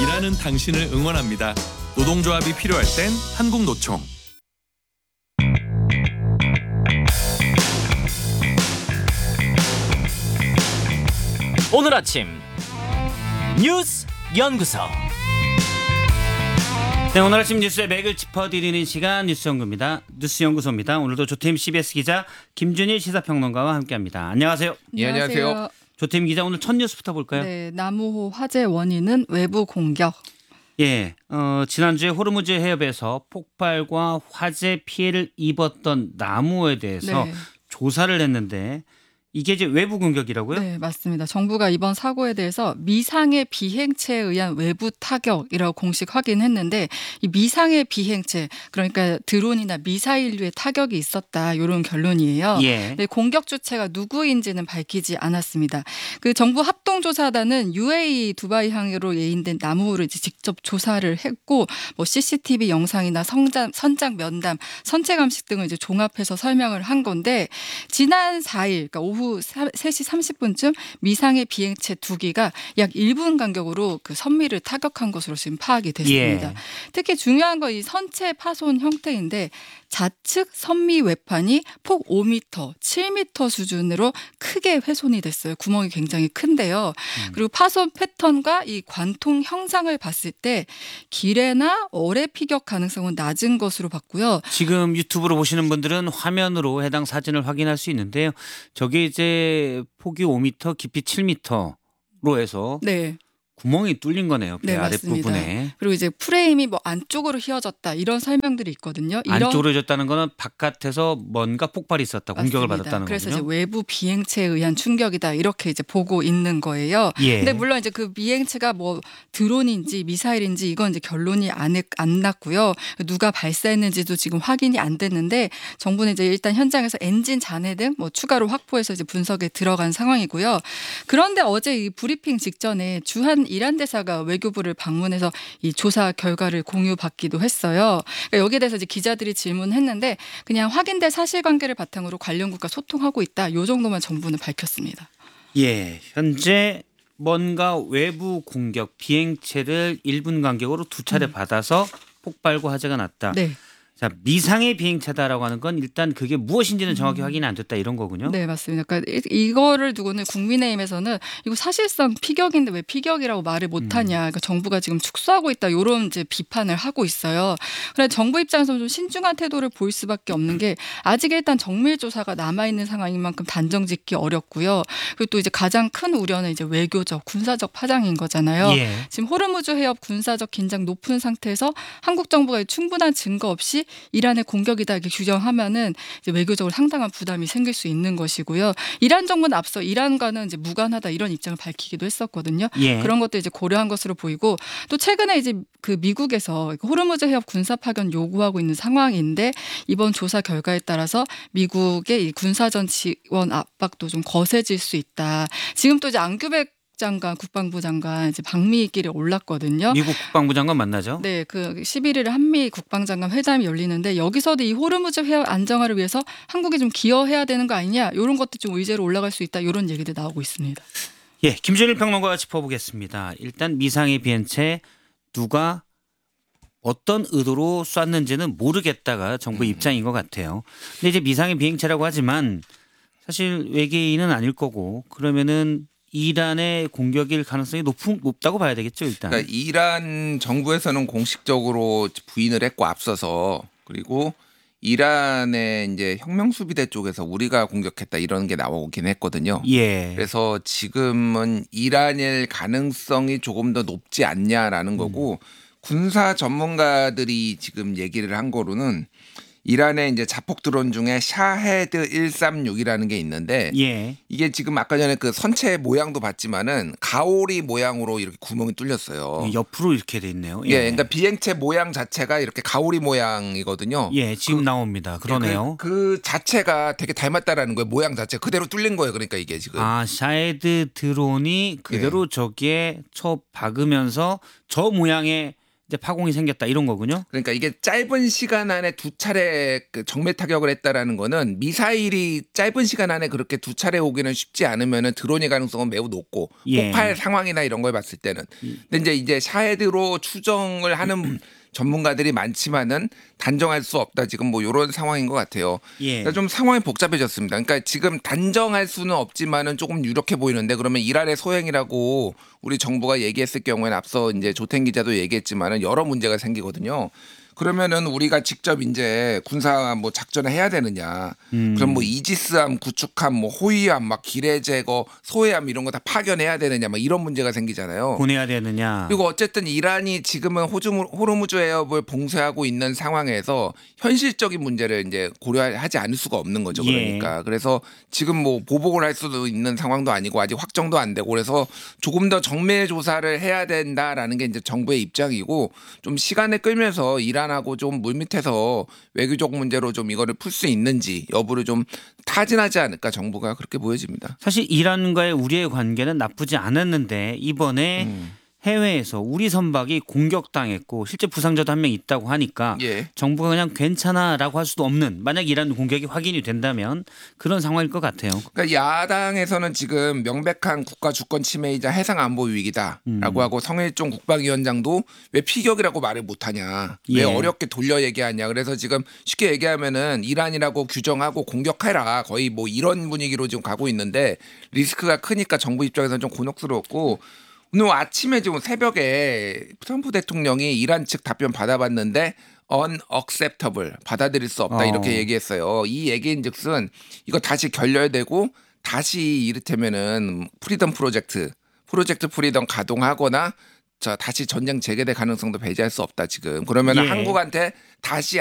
일하는 당신을 응원합니다. 노동조합이 필요할 땐 한국노총. 오늘 아침 뉴스 연구소. 네, 오늘 아침 뉴스의 맥을 짚어드리는 시간 뉴스연구입니다. 뉴스연구소입니다. 오늘도 조태임 CBS 기자, 김준일 시사평론가와 함께합니다. 안녕하세요. 예, 안녕하세요. 조태임 기자, 오늘 첫 뉴스부터 볼까요? 네, 나무호 화재 원인은 외부 공격. 예, 지난주에 호르무즈 해협에서 폭발과 화재 피해를 입었던 나무에 대해서 네. 조사를 했는데 이게 이제 외부 공격이라고요? 네, 맞습니다. 정부가 이번 사고에 대해서 미상의 비행체에 의한 외부 타격이라고 공식 확인했는데, 이 미상의 비행체, 그러니까 드론이나 미사일류의 타격이 있었다, 이런 결론이에요. 예. 네, 공격 주체가 누구인지는 밝히지 않았습니다. 그 정부 합동조사단은 UAE 두바이 항해로 예인된 나무호를 이제 직접 조사를 했고, 뭐 CCTV 영상이나 선장 면담, 선체 감식 등을 이제 종합해서 설명을 한 건데, 지난 4일, 그러니까 오후 3시 30분쯤 미상의 비행체 2기가 약 1분 간격으로 그 선미를 타격한 것으로 지금 파악이 됐습니다. 예. 특히 중요한 건 이 선체 파손 형태인데, 좌측 선미 외판이 폭 5m, 7m 수준으로 크게 훼손이 됐어요. 구멍이 굉장히 큰데요. 그리고 파손 패턴과 이 관통 형상을 봤을 때 기뢰나 어뢰 피격 가능성은 낮은 것으로 봤고요. 지금 유튜브로 보시는 분들은 화면으로 해당 사진을 확인할 수 있는데요. 저게 이제 폭이 5m, 깊이 7m로 해서 네. 구멍이 뚫린 거네요. 배 네, 아랫부분에. 맞습니다. 그리고 이제 프레임이 뭐 안쪽으로 휘어졌다, 이런 설명들이 있거든요. 안쪽으로 휘어졌다는 거는 바깥에서 뭔가 폭발이 있었다, 공격을 맞습니다. 받았다는 그래서 거군요. 이제 외부 비행체에 의한 충격이다, 이렇게 이제 보고 있는 거예요. 예. 근데 물론 이제 그 비행체가 뭐 드론인지 미사일인지 이건 이제 결론이 안 났고요. 누가 발사했는지도 지금 확인이 안 됐는데, 정부는 이제 일단 현장에서 엔진 잔해 등 뭐 추가로 확보해서 이제 분석에 들어간 상황이고요. 그런데 어제 이 브리핑 직전에 주한 이란 대사가 외교부를 방문해서 이 조사 결과를 공유받기도 했어요. 그러니까 여기에 대해서 이제 기자들이 질문했는데, 그냥 확인된 사실관계를 바탕으로 관련국과 소통하고 있다, 이 정도만 정부는 밝혔습니다. 예, 현재 뭔가 외부 공격 비행체를 1분 간격으로 2차례 받아서 폭발과 화재가 났다. 네. 자, 미상의 비행체다라고 하는 건 일단 그게 무엇인지는 정확히 확인이 안 됐다, 이런 거군요. 네, 맞습니다. 그러니까 이거를 두고는 국민의힘에서는 이거 사실상 피격인데 왜 피격이라고 말을 못하냐, 그러니까 정부가 지금 축소하고 있다, 이런 이제 비판을 하고 있어요. 그래서 정부 입장에서 좀 신중한 태도를 보일 수밖에 없는 게, 아직 일단 정밀 조사가 남아 있는 상황인 만큼 단정짓기 어렵고요. 그리고 또 이제 가장 큰 우려는 이제 외교적, 군사적 파장인 거잖아요. 예. 지금 호르무즈 해협 군사적 긴장 높은 상태에서 한국 정부가 충분한 증거 없이 이란의 공격이다, 이렇게 규정하면은 이제 외교적으로 상당한 부담이 생길 수 있는 것이고요. 이란 정부는 앞서 이란과는 이제 무관하다, 이런 입장을 밝히기도 했었거든요. 예. 그런 것도 이제 고려한 것으로 보이고, 또 최근에 이제 그 미국에서 호르무즈 해협 군사 파견 요구하고 있는 상황인데, 이번 조사 결과에 따라서 미국의 이 군사전 지원 압박도 좀 거세질 수 있다. 지금 또 이제 안규백 국방부 장관 이제 방미길에 올랐거든요. 미국 국방부 장관 만나죠? 네, 그 11일에 한미 국방장관 회담이 열리는데, 여기서도 이 호르무즈 해협 안정화를 위해서 한국이 좀 기여해야 되는 거 아니냐, 이런 것도 좀 의제로 올라갈 수 있다, 이런 얘기도 나오고 있습니다. 예, 김준일 평론가가 짚어보겠습니다. 일단 미상의 비행체 누가 어떤 의도로 쐈는지는 모르겠다가 정부 입장인 것 같아요. 근데 이제 미상의 비행체라고 하지만 사실 외계인은 아닐 거고, 그러면은 이란의 공격일 가능성이 높다고 봐야 되겠죠, 일단. 그러니까 이란 정부에서는 공식적으로 부인을 했고, 앞서서, 그리고 이란의 이제 혁명수비대 쪽에서 우리가 공격했다, 이런 게 나오긴 했거든요. 예. 그래서 지금은 이란일 가능성이 조금 더 높지 않냐라는 거고, 군사 전문가들이 지금 얘기를 한 거로는 이란의 이제 자폭 드론 중에 샤헤드 136이라는 게 있는데, 예. 이게 지금 아까 전에 그 선체 모양도 봤지만은 가오리 모양으로 이렇게 구멍이 뚫렸어요. 옆으로 이렇게 돼 있네요. 예, 그러니까 비행체 모양 자체가 이렇게 가오리 모양이거든요. 예, 지금 나옵니다. 그러네요. 그 자체가 되게 닮았다라는 거예요. 모양 자체 그대로 뚫린 거예요. 그러니까 이게 지금. 아, 샤헤드 드론이 그대로 저기에 쳐 박으면서 저 모양의 이제 파공이 생겼다 이런 거군요. 그러니까 이게 짧은 시간 안에 두 차례 그 정밀 타격을 했다라는 거는 미사일이 짧은 시간 안에 그렇게 두 차례 오기는 쉽지 않으면은 드론의 가능성은 매우 높고 예. 폭발 상황이나 이런 걸 봤을 때는. 근데 이제 샤헤드로 추정을 하는 전문가들이 많지만은 단정할 수 없다 지금 뭐 이런 상황인 것 같아요. 예. 그러니까 좀 상황이 복잡해졌습니다. 그러니까 지금 단정할 수는 없지만은 조금 유력해 보이는데 그러면 이란의 소행이라고 우리 정부가 얘기했을 경우에는 앞서 이제 조탱 기자도 얘기했지만은 여러 문제가 생기거든요. 그러면은 우리가 직접 이제 군사 뭐 작전을 해야 되느냐? 그럼 뭐 이지스함, 구축함, 뭐 호위함, 막 기뢰 제거, 소해함 이런 거 다 파견해야 되느냐? 막 이런 문제가 생기잖아요. 보내야 되느냐. 그리고 어쨌든 이란이 지금은 호르무즈 해협을 봉쇄하고 있는 상황에서 현실적인 문제를 이제 고려하지 않을 수가 없는 거죠. 그러니까 그래서 지금 뭐 보복을 할 수도 있는 상황도 아니고 아직 확정도 안 되고 그래서 조금 더 정밀 조사를 해야 된다라는 게 이제 정부의 입장이고 좀 시간을 끌면서 이란하고 좀 물밑에서 외교적 문제로 좀 이거를 풀 수 있는지 여부를 좀 타진하지 않을까 정부가 그렇게 보여집니다. 사실 이란과의 우리의 관계는 나쁘지 않았는데 이번에 해외에서 우리 선박이 공격당했고 실제 부상자도 한 명 있다고 하니까 예. 정부가 그냥 괜찮아라고 할 수도 없는 만약 이란 공격이 확인이 된다면 그런 상황일 것 같아요. 그러니까 야당에서는 지금 명백한 국가 주권 침해이자 해상 안보 위기다라고 하고 성일종 국방위원장도 왜 피격이라고 말을 못하냐, 왜 예. 어렵게 돌려 얘기하냐. 그래서 지금 쉽게 얘기하면은 이란이라고 규정하고 공격해라 거의 뭐 이런 분위기로 지금 가고 있는데 리스크가 크니까 정부 입장에서는 좀 곤혹스럽고. 오늘 아침에 지금 새벽에 트럼프 대통령이 이란 측 답변 받아봤는데 unacceptable 받아들일 수 없다 이렇게 얘기했어요. 이 얘기인즉슨 이거 다시 결렬되고 다시 이를테면은 프리덤 프로젝트 프리덤 가동하거나 다시 전쟁 재개될 가능성도 배제할 수 없다 지금. 그러면 예. 한국한테 다시